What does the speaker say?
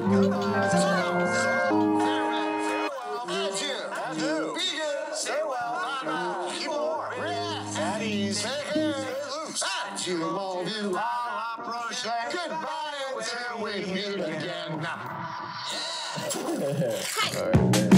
Goodbye. Adieu. Be good. Stay well. Bye-bye. Keep warm. Relax. At ease. Take care. Stay loose. Adieu, mon vieux. À la prochaine. Goodbye until we meet again. All right, man.